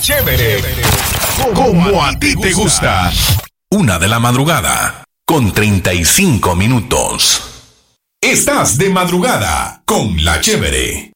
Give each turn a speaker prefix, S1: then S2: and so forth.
S1: Chévere. Como a ti te gusta. 1:00 con 35 minutos. Estás de madrugada con La Chévere.